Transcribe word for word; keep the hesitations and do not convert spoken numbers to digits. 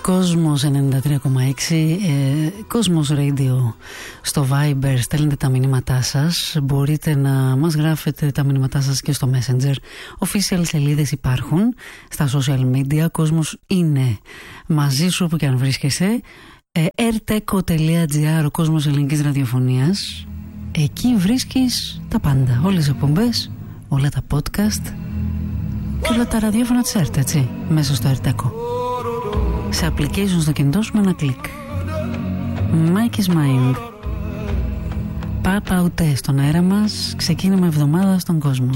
Κόσμος ενενήντα τρία κόμμα έξι, ε, Κόσμος Radio στο Viber. Στέλνετε τα μηνύματά σας. Μπορείτε να μας γράφετε τα μηνύματά σας και στο Messenger. Official σελίδες υπάρχουν στα social media. Κόσμος είναι μαζί σου όπου και αν βρίσκεσαι. ε, erteco τελεία gr, ο Κόσμος Ελληνικής Ραδιοφωνίας. Εκεί βρίσκεις τα πάντα. Όλες τις εκπομπές, όλα τα podcast και όλα τα ραδιόφωνα της ΕΡΤ, έτσι, μέσα στο Erteco. Σε application στο κινητό σου με ένα κλικ. Mike is Mind. Πάπα ουτέ στον αέρα μας. Ξεκίνημα εβδομάδα στον κόσμο.